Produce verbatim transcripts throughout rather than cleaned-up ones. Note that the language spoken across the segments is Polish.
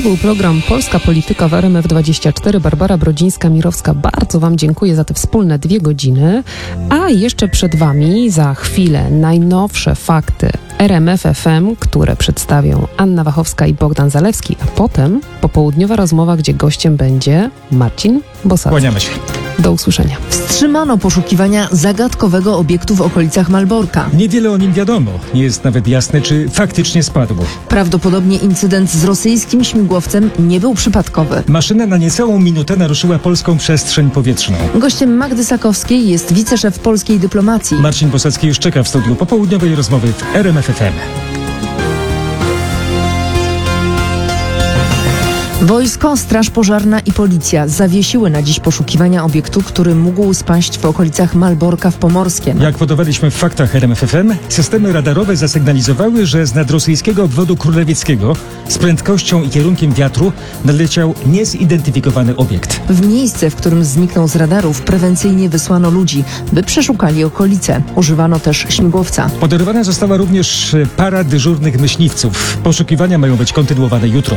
To był program Polska Polityka w R M F dwadzieścia cztery. Barbara Brodzińska-Mirowska, bardzo Wam dziękuję za te wspólne dwie godziny. A jeszcze przed Wami za chwilę najnowsze fakty R M F F M, które przedstawią Anna Wachowska i Bogdan Zalewski, a potem popołudniowa rozmowa, gdzie gościem będzie Marcin Bosacki. Kłaniamy się. Do usłyszenia. Wstrzymano poszukiwania zagadkowego obiektu w okolicach Malborka. Niewiele o nim wiadomo. Nie jest nawet jasne, czy faktycznie spadł. Prawdopodobnie incydent z rosyjskim śmigłowcem nie był przypadkowy. Maszyna na niecałą minutę naruszyła polską przestrzeń powietrzną. Gościem Magdy Sakowskiej jest wiceszef polskiej dyplomacji. Marcin Bosacki już czeka w studiu popołudniowej rozmowy w R M F F M. Wojsko, Straż Pożarna i Policja zawiesiły na dziś poszukiwania obiektu, który mógł spaść w okolicach Malborka w Pomorskiem. Jak podawaliśmy w faktach R M F F M, systemy radarowe zasygnalizowały, że z nadrosyjskiego obwodu królewieckiego z prędkością i kierunkiem wiatru nadleciał niezidentyfikowany obiekt. W miejsce, w którym zniknął z radarów, prewencyjnie wysłano ludzi, by przeszukali okolice. Używano też śmigłowca. Podarowana została również para dyżurnych myśliwców. Poszukiwania mają być kontynuowane jutro.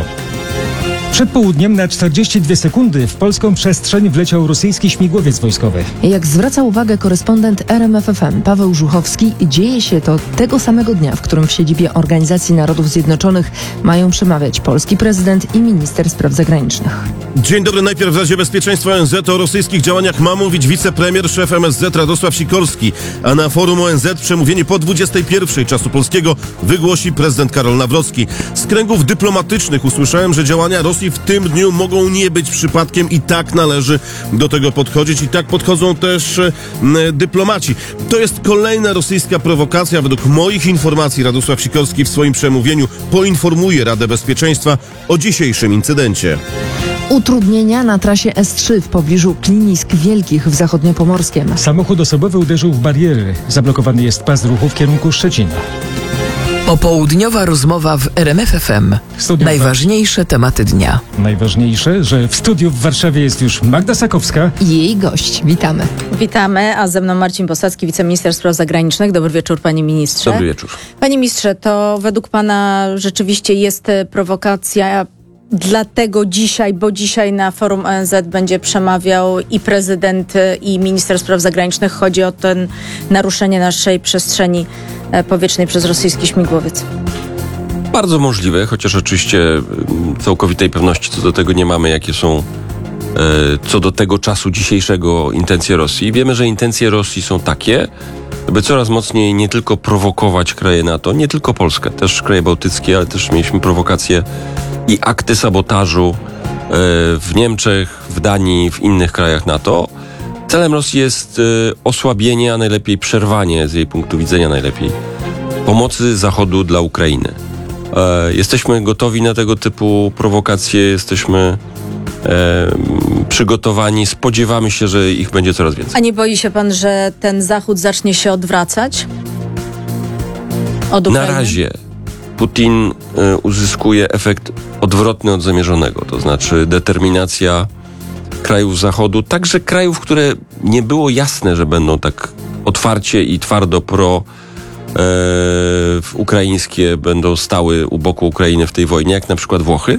Przed południem na czterdzieści dwie sekundy w polską przestrzeń wleciał rosyjski śmigłowiec wojskowy. Jak zwraca uwagę korespondent R M F F M Paweł Żuchowski, dzieje się to tego samego dnia, w którym w siedzibie Organizacji Narodów Zjednoczonych mają przemawiać polski prezydent i minister spraw zagranicznych. Dzień dobry. Najpierw w Radzie Bezpieczeństwa O N Z o rosyjskich działaniach ma mówić wicepremier, szef M S Z Radosław Sikorski, a na forum O N Z przemówienie po dwudziestej pierwszej czasu polskiego wygłosi prezydent Karol Nawrocki. Z kręgów dyplomatycznych usłyszałem, że działania Rosji w tym dniu mogą nie być przypadkiem i tak należy do tego podchodzić i tak podchodzą też e, dyplomaci. To jest kolejna rosyjska prowokacja. Według moich informacji Radosław Sikorski w swoim przemówieniu poinformuje Radę Bezpieczeństwa o dzisiejszym incydencie. Utrudnienia na trasie S trzy w pobliżu Klinisk Wielkich w Zachodniopomorskiem. Samochód osobowy uderzył w bariery. Zablokowany jest pas ruchu w kierunku Szczecina. Popołudniowa rozmowa w R M F F M. Studio Najważniejsze tematy dnia. Najważniejsze, że w studiu w Warszawie jest już Magda Sakowska I jej gość. Witamy. Witamy, a ze mną Marcin Bosacki, wiceminister spraw zagranicznych. Dobry wieczór, panie ministrze. Dobry wieczór. Panie ministrze, to według pana rzeczywiście jest prowokacja, dlatego dzisiaj, bo dzisiaj na forum O N Z będzie przemawiał i prezydent, i minister spraw zagranicznych. Chodzi o to naruszenie naszej przestrzeni powietrznej przez rosyjski śmigłowiec. Bardzo możliwe, chociaż oczywiście całkowitej pewności co do tego nie mamy, jakie są e, co do tego czasu dzisiejszego intencje Rosji. Wiemy, że intencje Rosji są takie, by coraz mocniej nie tylko prowokować kraje NATO, nie tylko Polskę, też kraje bałtyckie, ale też mieliśmy prowokacje i akty sabotażu e, w Niemczech, w Danii, w innych krajach NATO. Celem Rosji jest e, osłabienie, a najlepiej przerwanie z jej punktu widzenia najlepiej pomocy Zachodu dla Ukrainy. E, jesteśmy gotowi na tego typu prowokacje, jesteśmy e, przygotowani, spodziewamy się, że ich będzie coraz więcej. A nie boi się pan, że ten Zachód zacznie się odwracać od Ukrainy? Na razie Putin y, uzyskuje efekt odwrotny od zamierzonego, to znaczy determinacja krajów Zachodu, także krajów, które nie było jasne, że będą tak otwarcie i twardo pro e, ukraińskie, będą stały u boku Ukrainy w tej wojnie, jak na przykład Włochy,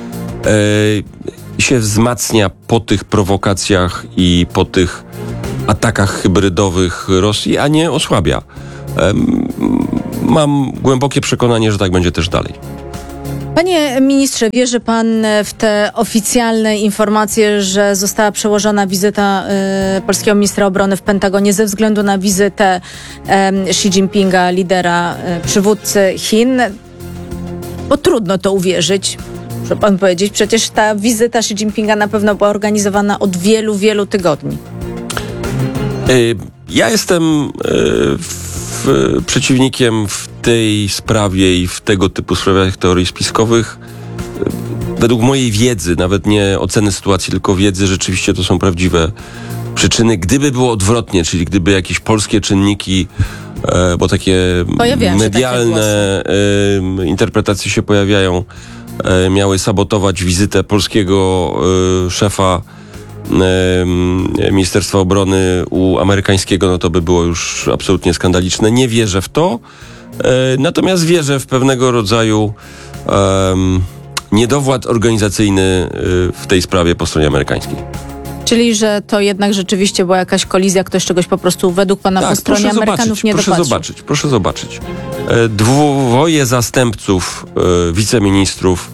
e, się wzmacnia po tych prowokacjach i po tych atakach hybrydowych Rosji, a nie osłabia. E, Mam głębokie przekonanie, że tak będzie też dalej. Panie ministrze, wierzy pan w te oficjalne informacje, że została przełożona wizyta y, polskiego ministra obrony w Pentagonie ze względu na wizytę y, Xi Jinpinga, lidera, y, przywódcy Chin? Bo trudno to uwierzyć, muszę pan powiedzieć. Przecież ta wizyta Xi Jinpinga na pewno była organizowana od wielu, wielu tygodni. Y, ja jestem y, w, przeciwnikiem w tej sprawie i w tego typu sprawach teorii spiskowych. Według mojej wiedzy, nawet nie oceny sytuacji, tylko wiedzy, rzeczywiście to są prawdziwe przyczyny. Gdyby było odwrotnie, czyli gdyby jakieś polskie czynniki, e, bo takie Pojawiają medialne takie e, interpretacje się pojawiają, e, miały sabotować wizytę polskiego e, szefa e, Ministerstwa Obrony u amerykańskiego, no to by było już absolutnie skandaliczne. Nie wierzę w to. Natomiast wierzę w pewnego rodzaju um, niedowład organizacyjny y, w tej sprawie po stronie amerykańskiej. Czyli, że to jednak rzeczywiście była jakaś kolizja, ktoś czegoś po prostu według pana po stronie proszę Amerykanów zobaczyć, nie proszę dopatrzył. zobaczyć, proszę zobaczyć. E, Dwoje zastępców e, wiceministrów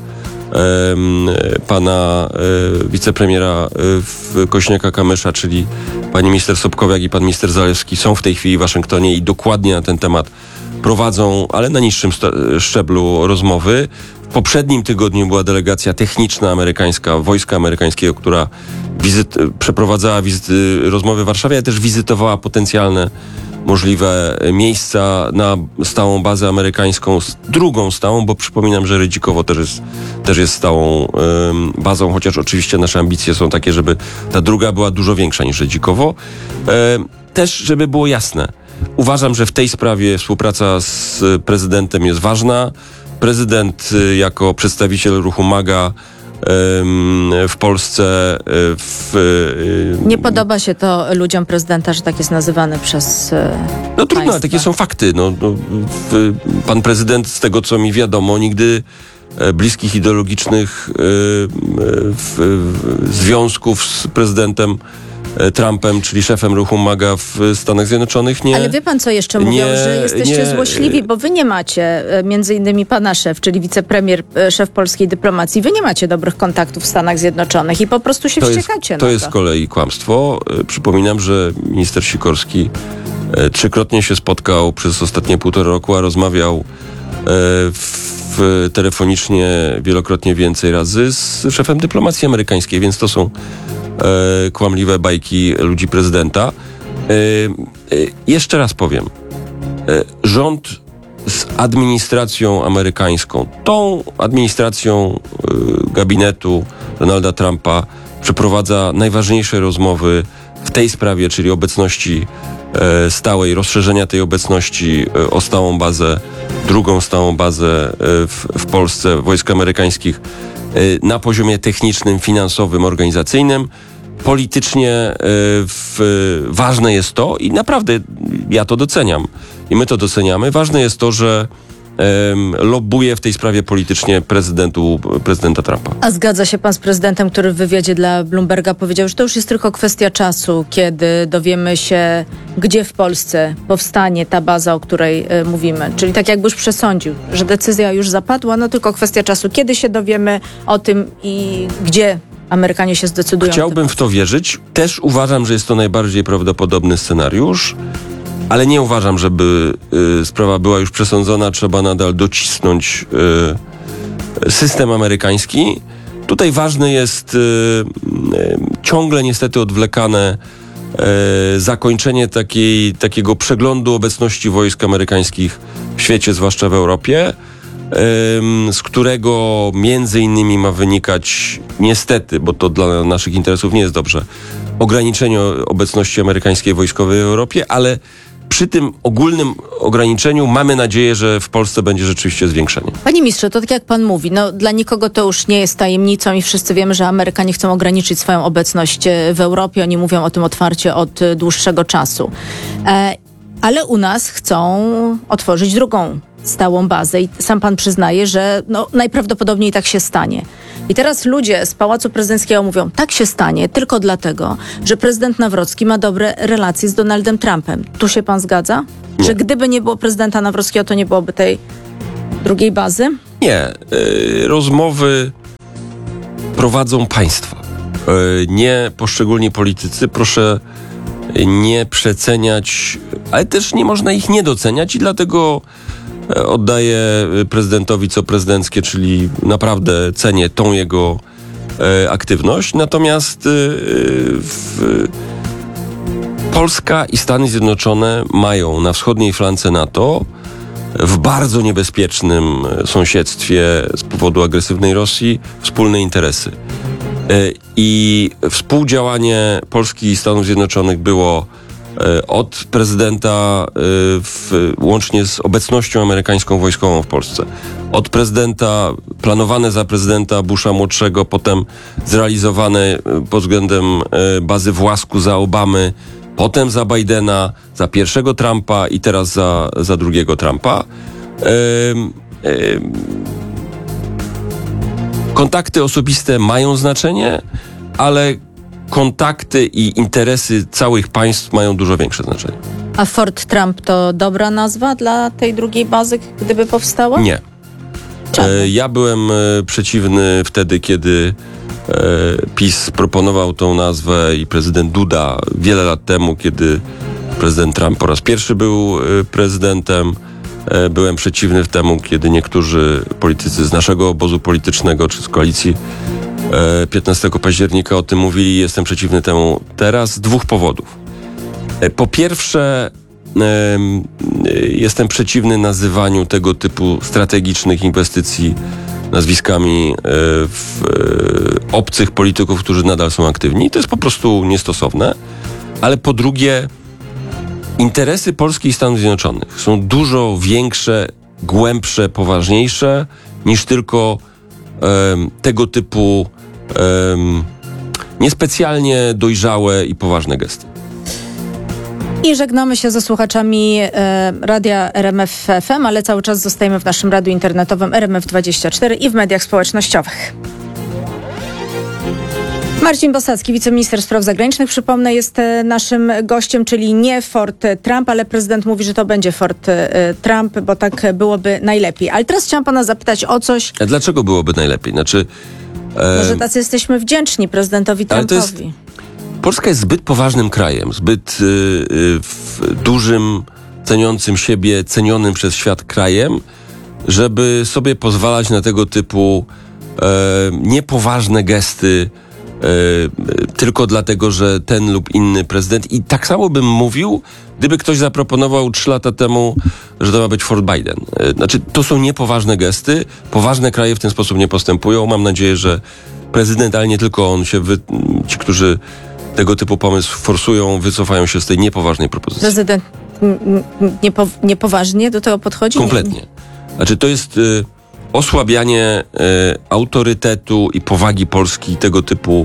e, pana e, wicepremiera e, w Kośniaka-Kamysza, czyli pani minister Sobkowiak i pan minister Zalewski, są w tej chwili w Waszyngtonie i dokładnie na ten temat prowadzą, ale na niższym sta- szczeblu rozmowy. W poprzednim tygodniu była delegacja techniczna amerykańska, wojska amerykańskiego, która wizyt, przeprowadzała wizyty, rozmowy w Warszawie, ale też wizytowała potencjalne możliwe miejsca na stałą bazę amerykańską, drugą stałą, bo przypominam, że Rydzikowo też jest, też jest stałą ym, bazą, chociaż oczywiście nasze ambicje są takie, żeby ta druga była dużo większa niż Rydzikowo. Ym, też, żeby było jasne, uważam, że w tej sprawie współpraca z prezydentem jest ważna. Prezydent y, jako przedstawiciel ruchu MAGA w Polsce w, Nie podoba się to ludziom prezydenta, że tak jest nazywany przez No trudno, ale państwa. takie są fakty. No, no, w, pan prezydent, z tego co mi wiadomo, nigdy e, bliskich ideologicznych e, w, w, związków z prezydentem e, Trumpem, czyli szefem ruchu MAGA w Stanach Zjednoczonych nie... Ale wie pan, co jeszcze mówią, nie- że jesteście nie- złośliwi, bo wy nie macie, e, między innymi pana szef, czyli wicepremier, e, szef polskiej dyplomacji, wy nie macie dobrych kontaktów w Stanach Zjednoczonych i po prostu się To jest, wściekacie to na jest z to. kolei kłamstwo. E, Przypominam, że minister Sikorski e, trzykrotnie się spotkał przez ostatnie półtora roku, a rozmawiał e, w, telefonicznie wielokrotnie więcej razy z szefem dyplomacji amerykańskiej, więc to są e, kłamliwe bajki ludzi prezydenta. E, e, jeszcze raz powiem. E, rząd z administracją amerykańską, tą administracją y, gabinetu Donalda Trumpa przeprowadza najważniejsze rozmowy w tej sprawie, czyli obecności e, stałej, rozszerzenia tej obecności e, o stałą bazę, drugą stałą bazę e, w, w Polsce wojsk amerykańskich e, na poziomie technicznym, finansowym, organizacyjnym. Politycznie e, w, ważne jest to i naprawdę ja to doceniam i my to doceniamy. Ważne jest to, że em, lobbuje w tej sprawie politycznie prezydentu, prezydenta Trumpa. A zgadza się pan z prezydentem, który w wywiadzie dla Bloomberga powiedział, że to już jest tylko kwestia czasu, kiedy dowiemy się, gdzie w Polsce powstanie ta baza, o której y, mówimy. Czyli tak jakby już przesądził, że decyzja już zapadła, no tylko kwestia czasu, kiedy się dowiemy o tym i gdzie Amerykanie się zdecydują. Chciałbym w to wierzyć. Też uważam, że jest to najbardziej prawdopodobny scenariusz, ale nie uważam, żeby y, sprawa była już przesądzona. Trzeba nadal docisnąć y, system amerykański. Tutaj ważne jest y, y, ciągle niestety odwlekane y, zakończenie takiej, takiego przeglądu obecności wojsk amerykańskich w świecie, zwłaszcza w Europie, z którego między innymi ma wynikać niestety, bo to dla naszych interesów nie jest dobrze, ograniczenie obecności amerykańskiej wojskowej w Europie, ale przy tym ogólnym ograniczeniu mamy nadzieję, że w Polsce będzie rzeczywiście zwiększenie. Panie ministrze, to tak jak pan mówi, no dla nikogo to już nie jest tajemnicą i wszyscy wiemy, że Amerykanie chcą ograniczyć swoją obecność w Europie. Oni mówią o tym otwarcie od dłuższego czasu. E, ale u nas chcą otworzyć drugą stałą bazę i sam pan przyznaje, że no, najprawdopodobniej tak się stanie. I teraz ludzie z Pałacu Prezydenckiego mówią, tak się stanie tylko dlatego, że prezydent Nawrocki ma dobre relacje z Donaldem Trumpem. Tu się pan zgadza? Nie. Że gdyby nie było prezydenta Nawrockiego, to nie byłoby tej drugiej bazy? Nie. Y, rozmowy prowadzą państwa. Y, nie poszczególni politycy. Proszę nie przeceniać, ale też nie można ich nie doceniać i dlatego oddaję prezydentowi co prezydenckie, czyli naprawdę cenię tą jego e, aktywność. Natomiast e, w, Polska i Stany Zjednoczone mają na wschodniej flance NATO w bardzo niebezpiecznym sąsiedztwie z powodu agresywnej Rosji wspólne interesy. E, I współdziałanie Polski i Stanów Zjednoczonych było od prezydenta w, łącznie z obecnością amerykańską wojskową w Polsce. Od prezydenta, planowane za prezydenta Busha młodszego, potem zrealizowane pod względem bazy w Łasku za Obamy, potem za Bidena, za pierwszego Trumpa i teraz za, za drugiego Trumpa. Ym, ym, kontakty osobiste mają znaczenie, ale kontakty i interesy całych państw mają dużo większe znaczenie. A Fort Trump to dobra nazwa dla tej drugiej bazy, gdyby powstała? Nie. E, ja byłem e, przeciwny wtedy, kiedy e, PiS proponował tą nazwę i prezydent Duda wiele lat temu, kiedy prezydent Trump po raz pierwszy był e, prezydentem. E, byłem przeciwny temu, kiedy niektórzy politycy z naszego obozu politycznego czy z koalicji e, piętnastego października o tym mówili. Jestem przeciwny temu teraz z dwóch powodów. E, po pierwsze, jestem przeciwny nazywaniu tego typu strategicznych inwestycji nazwiskami w obcych polityków, którzy nadal są aktywni. To jest po prostu niestosowne. Ale po drugie, interesy Polski i Stanów Zjednoczonych są dużo większe, głębsze, poważniejsze niż tylko um, tego typu um, niespecjalnie dojrzałe i poważne gesty. I żegnamy się ze słuchaczami e, radia R M F F M, ale cały czas zostajemy w naszym radiu internetowym R M F dwadzieścia cztery i w mediach społecznościowych. Marcin Bosacki, wiceminister spraw zagranicznych, przypomnę, jest naszym gościem, czyli nie Fort Trump, ale prezydent mówi, że to będzie Fort Trump, bo tak byłoby najlepiej. Ale teraz chciałam pana zapytać o coś. A dlaczego byłoby najlepiej? Znaczy, e... Może tacy jesteśmy wdzięczni prezydentowi Trumpowi. Ale to jest... Polska jest zbyt poważnym krajem, zbyt y, y, dużym, ceniącym siebie, cenionym przez świat krajem, żeby sobie pozwalać na tego typu e, niepoważne gesty e, tylko dlatego, że ten lub inny prezydent. I tak samo bym mówił, gdyby ktoś zaproponował trzy lata temu, że to ma być Fort Biden. E, znaczy, to są niepoważne gesty, poważne kraje w ten sposób nie postępują. Mam nadzieję, że prezydent, ale nie tylko on się, wy, ci, którzy tego typu pomysł forsują, wycofają się z tej niepoważnej propozycji. Prezydent niepo, niepoważnie do tego podchodzi? Kompletnie. Znaczy to jest y, osłabianie y, autorytetu i powagi Polski tego typu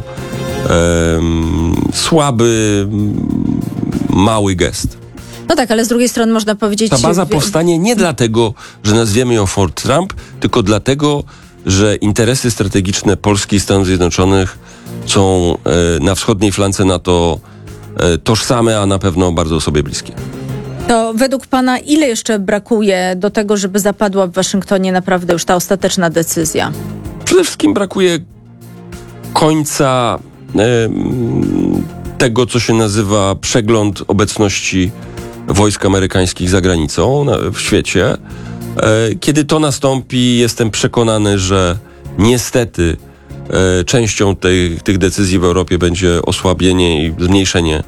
y, słaby, y, mały gest. No tak, ale z drugiej strony można powiedzieć... Ta baza powstanie nie dlatego, że nazwiemy ją Fort Trump, tylko dlatego, że interesy strategiczne Polski i Stanów Zjednoczonych są e, na wschodniej flance NATO e, tożsame, a na pewno bardzo sobie bliskie. To według pana ile jeszcze brakuje do tego, żeby zapadła w Waszyngtonie naprawdę już ta ostateczna decyzja? Przede wszystkim brakuje końca e, tego, co się nazywa przegląd obecności wojsk amerykańskich za granicą na, w świecie. E, kiedy to nastąpi, jestem przekonany, że niestety E, częścią tej, tych decyzji w Europie będzie osłabienie i zmniejszenie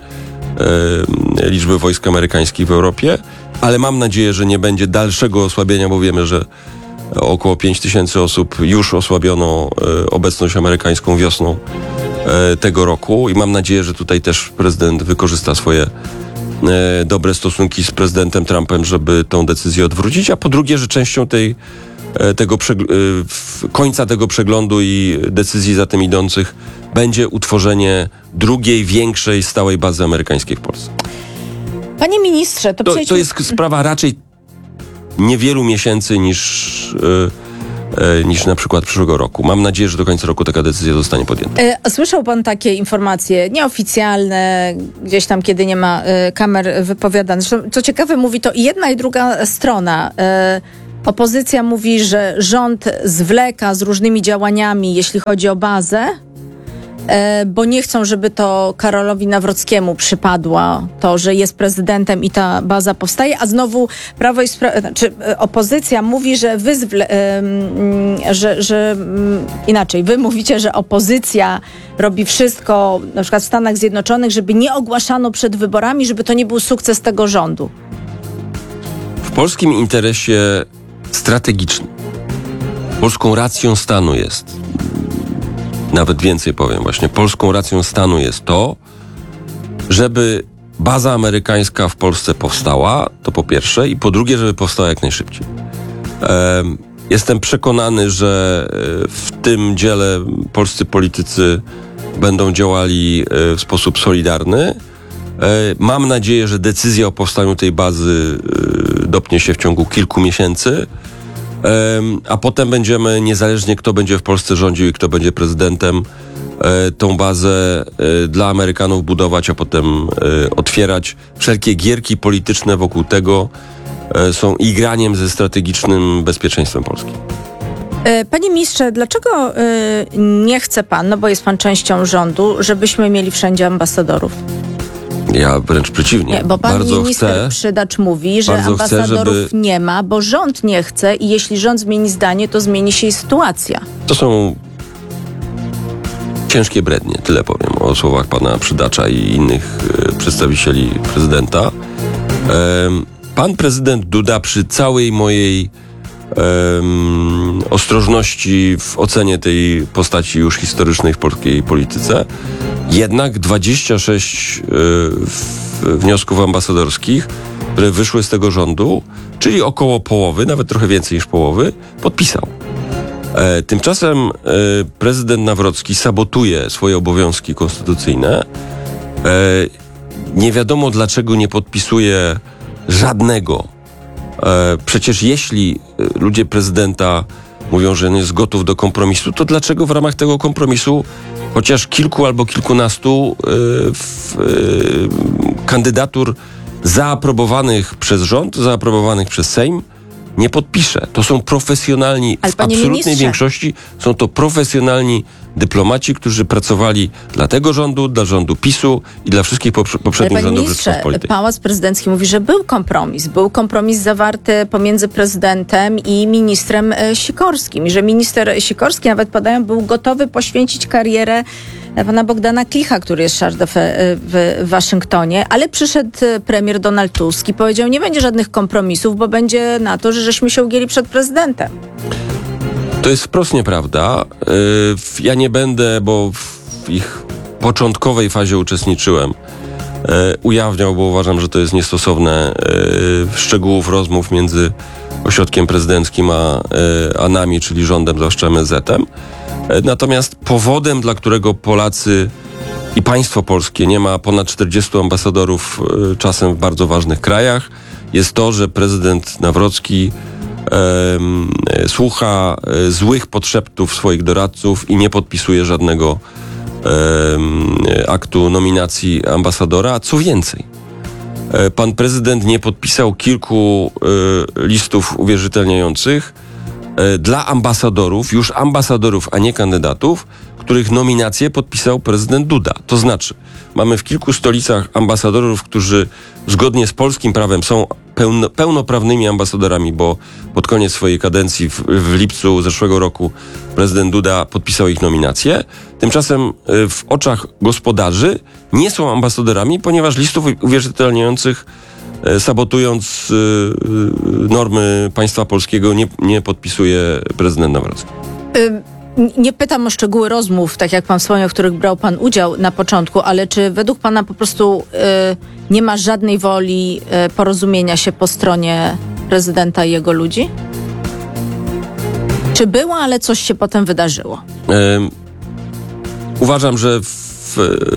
e, liczby wojsk amerykańskich w Europie, ale mam nadzieję, że nie będzie dalszego osłabienia, bo wiemy, że około pięć tysięcy osób już osłabiono e, obecność amerykańską wiosną e, tego roku i mam nadzieję, że tutaj też prezydent wykorzysta swoje e, dobre stosunki z prezydentem Trumpem, żeby tą decyzję odwrócić, a po drugie, że częścią tej tego przegl- końca tego przeglądu i decyzji za tym idących będzie utworzenie drugiej, większej, stałej bazy amerykańskiej w Polsce. Panie ministrze, to, to, przejdźmy... to jest sprawa raczej niewielu miesięcy niż, yy, yy, niż na przykład przyszłego roku. Mam nadzieję, że do końca roku taka decyzja zostanie podjęta. E, słyszał pan takie informacje nieoficjalne, gdzieś tam, kiedy nie ma e, kamer wypowiadane. Zresztą, co ciekawe, mówi to i jedna, i druga strona. E, Opozycja mówi, że rząd zwleka z różnymi działaniami, jeśli chodzi o bazę, e, bo nie chcą, żeby to Karolowi Nawrockiemu przypadło, to, że jest prezydentem i ta baza powstaje, a znowu Prawo i Spra- znaczy opozycja mówi, że wy zwle- e, że, że inaczej, wy mówicie, że opozycja robi wszystko, na przykład w Stanach Zjednoczonych, żeby nie ogłaszano przed wyborami, żeby to nie był sukces tego rządu. W polskim interesie strategicznym, polską racją stanu jest, nawet więcej powiem właśnie, polską racją stanu jest to, żeby baza amerykańska w Polsce powstała, to po pierwsze, i po drugie, żeby powstała jak najszybciej. Um, jestem przekonany, że w tym dziele polscy politycy będą działali w sposób solidarny. Mam nadzieję, że decyzja o powstaniu tej bazy dopnie się w ciągu kilku miesięcy. a potem będziemy, niezależnie kto będzie w Polsce rządził i kto będzie prezydentem, tą bazę dla Amerykanów budować, a potem otwierać. Wszelkie gierki polityczne wokół tego są igraniem ze strategicznym bezpieczeństwem Polski. Panie ministrze, dlaczego nie chce pan, no bo jest pan częścią rządu, żebyśmy mieli wszędzie ambasadorów? Ja wręcz przeciwnie. Nie, bo pan bardzo minister chcę, Przydacz mówi, że bardzo chcę, ambasadorów żeby... nie ma, bo rząd nie chce i jeśli rząd zmieni zdanie, to zmieni się i sytuacja. To są ciężkie brednie, tyle powiem o słowach pana Przydacza i innych e, przedstawicieli prezydenta. E, pan prezydent Duda przy całej mojej e, ostrożności w ocenie tej postaci już historycznej w polskiej polityce, jednak dwadzieścia sześć e, w, wniosków ambasadorskich, które wyszły z tego rządu, czyli około połowy, nawet trochę więcej niż połowy, podpisał. E, tymczasem e, prezydent Nawrocki sabotuje swoje obowiązki konstytucyjne. E, nie wiadomo, dlaczego nie podpisuje żadnego. E, przecież jeśli ludzie prezydenta mówią, że on jest gotów do kompromisu, to dlaczego w ramach tego kompromisu chociaż kilku albo kilkunastu e, w, e, kandydatur zaaprobowanych przez rząd, zaaprobowanych przez Sejm, nie podpisze. To są profesjonalni, Ale, w absolutnej ministrze, większości są to profesjonalni dyplomaci, którzy pracowali dla tego rządu, dla rządu PiSu i dla wszystkich poprze- poprzednich Panie rządów ministrze, Rzeczypospolitej. Pałac Prezydencki mówi, że był kompromis. Był kompromis zawarty pomiędzy prezydentem i ministrem e, Sikorskim. I że minister Sikorski, nawet podają, był gotowy poświęcić karierę pana Bogdana Klicha, który jest szef w Waszyngtonie, ale przyszedł premier Donald Tusk i powiedział, nie będzie żadnych kompromisów, bo będzie na to, że żeśmy się ugięli przed prezydentem. To jest wprost nieprawda. Yy, ja nie będę, bo w ich początkowej fazie uczestniczyłem, yy, ujawniał, bo uważam, że to jest niestosowne, yy, szczegółów rozmów między ośrodkiem prezydenckim a, yy, a nami, czyli rządem, zwłaszcza M S Z-em. Yy, natomiast powodem, dla którego Polacy i państwo polskie nie ma ponad czterdziestu ambasadorów yy, czasem w bardzo ważnych krajach, jest to, że prezydent Nawrocki E, słucha e, złych podszeptów swoich doradców i nie podpisuje żadnego e, aktu nominacji ambasadora. Co więcej, e, pan prezydent nie podpisał kilku e, listów uwierzytelniających e, dla ambasadorów, już ambasadorów, a nie kandydatów, których nominacje podpisał prezydent Duda. To znaczy, mamy w kilku stolicach ambasadorów, którzy zgodnie z polskim prawem są pełno, pełnoprawnymi ambasadorami, bo pod koniec swojej kadencji w, w lipcu zeszłego roku prezydent Duda podpisał ich nominacje. Tymczasem w oczach gospodarzy nie są ambasadorami, ponieważ listów uwierzytelniających, sabotując normy państwa polskiego, nie, nie podpisuje prezydent Nawrocki. Y- Nie pytam o szczegóły rozmów, tak jak pan wspomniał, w których brał pan udział na początku, ale czy według pana po prostu y, nie ma żadnej woli y, porozumienia się po stronie prezydenta i jego ludzi? Czy była, ale coś się potem wydarzyło? Um, uważam, że w,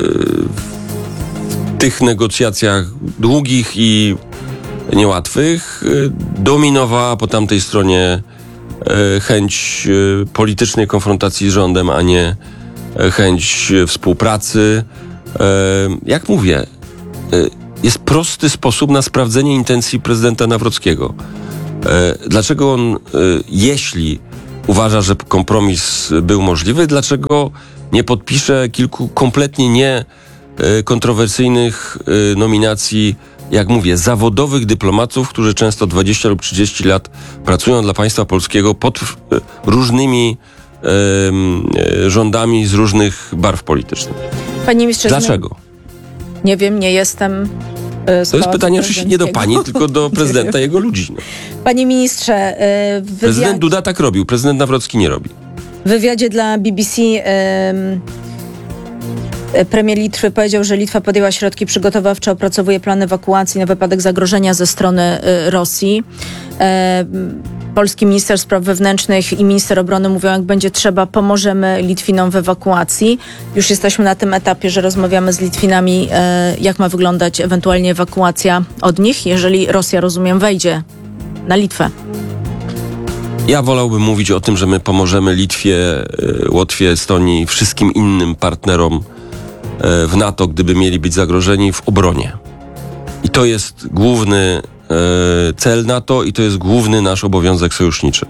w tych negocjacjach długich i niełatwych y, dominowała po tamtej stronie chęć politycznej konfrontacji z rządem, a nie chęć współpracy. Jak mówię, jest prosty sposób na sprawdzenie intencji prezydenta Nawrockiego. Dlaczego on, jeśli uważa, że kompromis był możliwy, dlaczego nie podpisze kilku kompletnie niekontrowersyjnych nominacji, jak mówię, zawodowych dyplomatów, którzy często dwadzieścia lub trzydzieści lat pracują dla państwa polskiego pod różnymi e, rządami z różnych barw politycznych. Panie ministrze, dlaczego? Nie wiem, nie jestem... Y, to jest pytanie oczywiście nie do pani, tylko do prezydenta i jego ludzi. No. Panie ministrze... Y, wywiad... Prezydent Duda tak robił, prezydent Nawrocki nie robi. W wywiadzie dla B B C... Y, Premier Litwy powiedział, że Litwa podjęła środki przygotowawcze, opracowuje plan ewakuacji na wypadek zagrożenia ze strony y, Rosji. E, polski minister spraw wewnętrznych i minister obrony mówią, jak będzie trzeba, pomożemy Litwinom w ewakuacji. Już jesteśmy na tym etapie, że rozmawiamy z Litwinami, e, jak ma wyglądać ewentualnie ewakuacja od nich, jeżeli Rosja, rozumiem, wejdzie na Litwę. Ja wolałbym mówić o tym, że my pomożemy Litwie, Łotwie, Estonii, wszystkim innym partnerom w NATO, gdyby mieli być zagrożeni, w obronie. I to jest główny cel NATO i to jest główny nasz obowiązek sojuszniczy.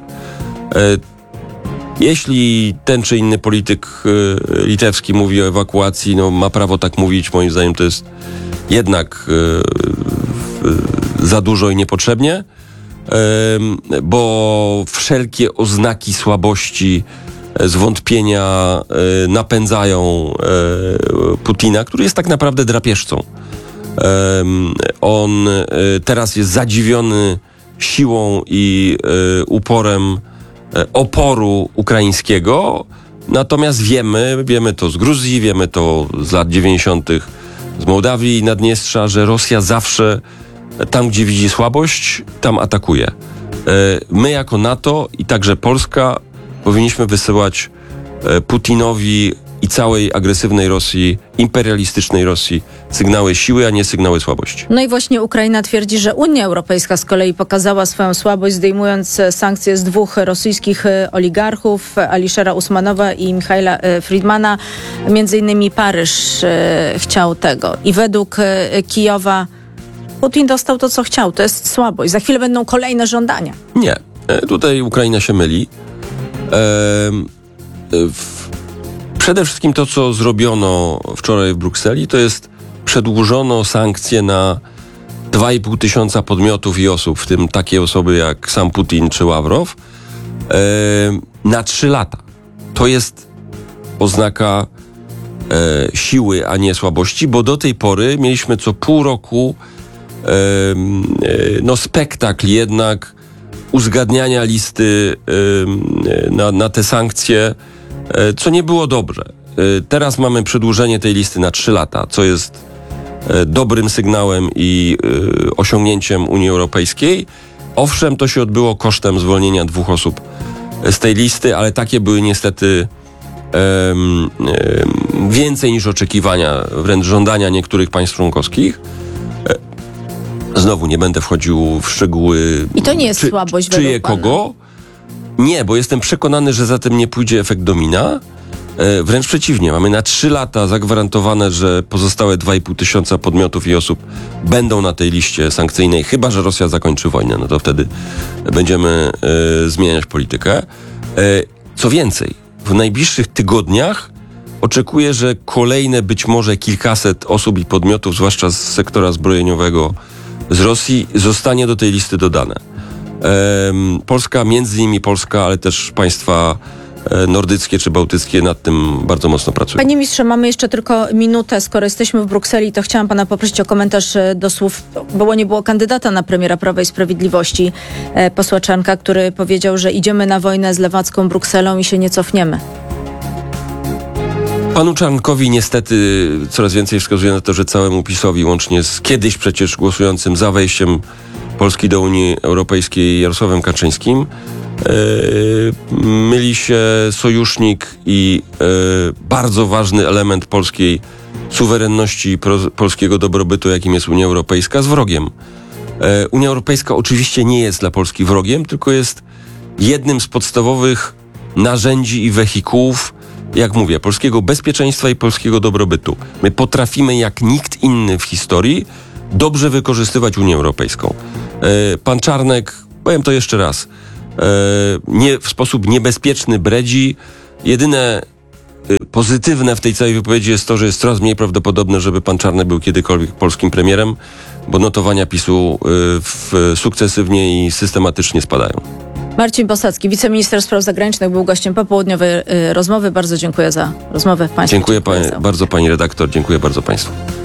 Jeśli ten czy inny polityk litewski mówi o ewakuacji, no ma prawo tak mówić, moim zdaniem to jest jednak za dużo i niepotrzebnie, bo wszelkie oznaki słabości, zwątpienia napędzają Putina, który jest tak naprawdę drapieżcą. On teraz jest zadziwiony siłą i uporem oporu ukraińskiego, natomiast wiemy, wiemy to z Gruzji, wiemy to z lat dziewięćdziesiątych z Mołdawii i Naddniestrza, że Rosja zawsze tam, gdzie widzi słabość, tam atakuje. My jako NATO i także Polska powinniśmy wysyłać Putinowi i całej agresywnej Rosji, imperialistycznej Rosji sygnały siły, a nie sygnały słabości. No i właśnie Ukraina twierdzi, że Unia Europejska z kolei pokazała swoją słabość, zdejmując sankcje z dwóch rosyjskich oligarchów, Aliszera Usmanowa i Michaila Friedmana. Między innymi Paryż chciał tego. I według Kijowa Putin dostał to, co chciał. To jest słabość. Za chwilę będą kolejne żądania. Nie. Tutaj Ukraina się myli. Ehm, w Przede wszystkim to, co zrobiono wczoraj w Brukseli, to jest przedłużono sankcje na dwa i pół tysiąca podmiotów i osób, w tym takie osoby jak sam Putin czy Ławrow, e, na trzy lata. To jest oznaka e, siły, a nie słabości, bo do tej pory mieliśmy co pół roku e, e, no spektakl jednak uzgadniania listy e, na, na te sankcje, co nie było dobrze. Teraz mamy przedłużenie tej listy na trzy lata, co jest dobrym sygnałem i osiągnięciem Unii Europejskiej. Owszem, to się odbyło kosztem zwolnienia dwóch osób z tej listy, ale takie były niestety um, um, więcej niż oczekiwania, wręcz żądania niektórych państw członkowskich. Znowu nie będę wchodził w szczegóły. I to nie jest czy, słabość czyje według pana? kogo. Nie, bo jestem przekonany, że za tym nie pójdzie efekt domina. E, wręcz przeciwnie, mamy na trzy lata zagwarantowane, że pozostałe dwa i pół tysiąca podmiotów i osób będą na tej liście sankcyjnej, chyba że Rosja zakończy wojnę, no to wtedy będziemy e, zmieniać politykę. E, co więcej, w najbliższych tygodniach oczekuję, że kolejne być może kilkaset osób i podmiotów, zwłaszcza z sektora zbrojeniowego z Rosji, zostanie do tej listy dodane. Polska, między innymi Polska, ale też państwa nordyckie czy bałtyckie nad tym bardzo mocno pracują. Panie ministrze, mamy jeszcze tylko minutę. Skoro jesteśmy w Brukseli, to chciałam pana poprosić o komentarz do słów, było nie było kandydata na premiera Prawa i Sprawiedliwości, posła Czarnka, który powiedział, że idziemy na wojnę z lewacką Brukselą i się nie cofniemy. Panu Czarnkowi niestety coraz więcej wskazuje na to, że całemu PiS-owi, łącznie z kiedyś przecież głosującym za wejściem Polski do Unii Europejskiej Jarosławem Kaczyńskim, yy, myli się sojusznik i yy, bardzo ważny element polskiej suwerenności i pro, polskiego dobrobytu, jakim jest Unia Europejska, z wrogiem. Yy, Unia Europejska oczywiście nie jest dla Polski wrogiem, tylko jest jednym z podstawowych narzędzi i wehikułów, jak mówię, polskiego bezpieczeństwa i polskiego dobrobytu. My potrafimy jak nikt inny w historii dobrze wykorzystywać Unię Europejską. Pan Czarnek, powiem to jeszcze raz, nie, w sposób niebezpieczny bredzi. Jedyne pozytywne w tej całej wypowiedzi jest to, że jest coraz mniej prawdopodobne, żeby pan Czarnek był kiedykolwiek polskim premierem, bo notowania PiS-u w, sukcesywnie i systematycznie spadają. Marcin Posadzki, wiceminister spraw zagranicznych, był gościem popołudniowej rozmowy. Bardzo dziękuję za rozmowę. Państwu Dziękuję, dziękuję pani, za... bardzo pani redaktor, dziękuję bardzo państwu.